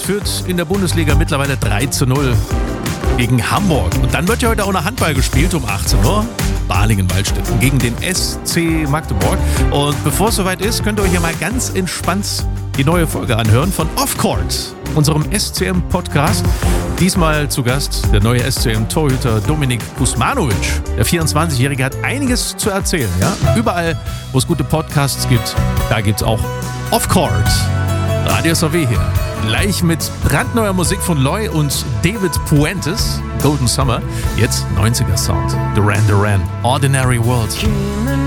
führt in der Bundesliga mittlerweile 3-0 gegen Hamburg. Und dann wird ja heute auch noch Handball gespielt um 18 Uhr. Balingen-Waldstätten gegen den SC Magdeburg. Und bevor es soweit ist, könnt ihr euch ja mal ganz entspannt die neue Folge anhören von Off Court, unserem SCM-Podcast. Diesmal zu Gast der neue SCM-Torhüter Dominik Kuzmanovic. Der 24-Jährige hat einiges zu erzählen. Ja? Überall, wo es gute Podcasts gibt, da gibt es auch Off Court. Radio SAW hier. Gleich mit brandneuer Musik von Loy und David Puentes. Golden Summer. Jetzt 90er Sound. Duran Duran. Ordinary World.